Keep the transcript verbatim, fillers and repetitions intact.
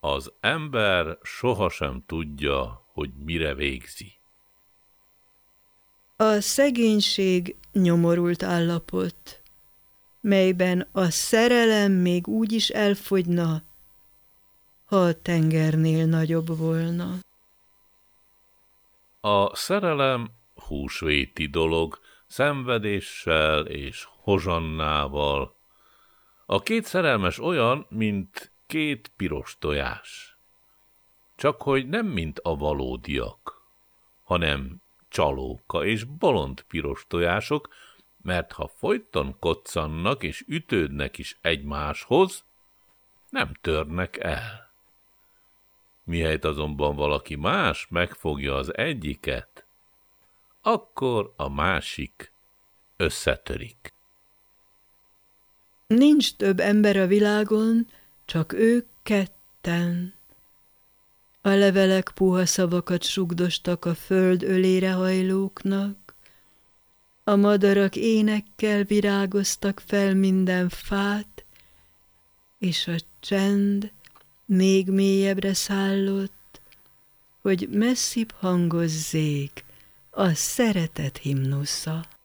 Az ember sohasem tudja, hogy mire végzi. A szegénység nyomorult állapot, melyben a szerelem még úgy is elfogyna, ha a tengernél nagyobb volna. A szerelem húsvéti dolog, szenvedéssel és hozsannával. A két szerelmes olyan, mint két piros tojás. Csak hogy nem mint a valódiak, hanem csalóka és bolond piros tojások, mert ha folyton koccannak és ütődnek is egymáshoz, nem törnek el. Mihelyt azonban valaki más megfogja az egyiket, akkor a másik összetörik. Nincs több ember a világon, csak ők ketten. A levelek puha szavakat sugdostak a föld ölére hajlóknak, a madarak énekkel virágoztak fel minden fát, és a csend még mélyebbre szállott, hogy messzibb hangozzék a szeretet himnusza.